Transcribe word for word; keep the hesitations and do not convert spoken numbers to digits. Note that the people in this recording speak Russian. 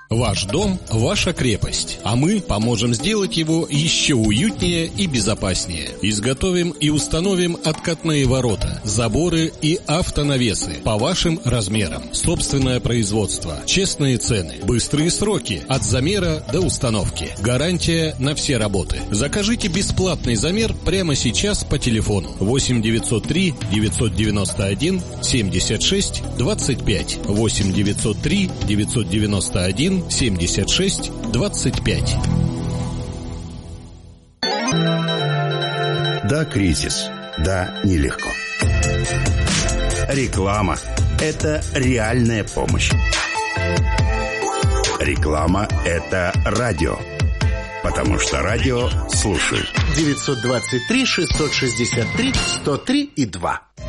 Ваш дом – ваша крепость, а мы поможем сделать его еще уютнее и безопаснее. Изготовим и установим откатные ворота, заборы и автонавесы по вашим размерам. Собственное производство, честные цены, быстрые сроки от замера до установки. Гарантия на все работы. Закажите бесплатный замер прямо сейчас по телефону восемь девятьсот три девятьсот девяносто один семьдесят шесть двадцать пять восемь девятьсот три девятьсот девяносто один семьдесят шесть двадцать пять. Да, кризис. Да, нелегко. Реклама – это реальная помощь. Реклама – это радио. Потому что радио слушают. девятьсот двадцать три шестьсот шестьдесят три сто три и два.